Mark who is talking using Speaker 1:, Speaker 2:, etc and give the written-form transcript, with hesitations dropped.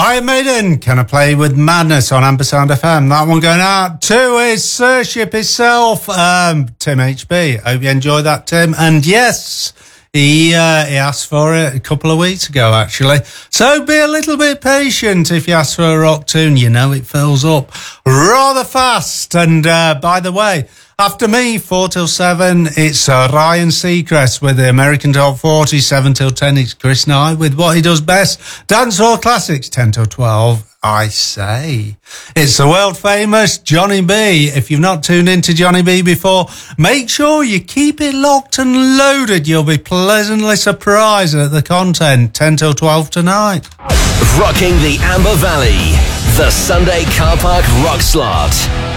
Speaker 1: Iron Maiden, Can I Play With Madness on Ampersand FM. That one going out to his Sirship itself, Tim HB. Hope you enjoyed that, Tim. And yes, he asked for it a couple of weeks ago, actually. So be a little bit patient if you ask for a rock tune. You know it fills up rather fast. And by the way, after me, 4 till 7, it's Ryan Seacrest with the American Top 40. 7 till 10, it's Chris Knight with what he does best. Dancehall Classics, 10 till 12, I say. It's the world famous Johnny B. If you've not tuned into Johnny B before, make sure you keep it locked and loaded. You'll be pleasantly surprised at the content. 10 till 12 tonight.
Speaker 2: Rocking the Amber Valley, the Sunday Car Park Rock Slot.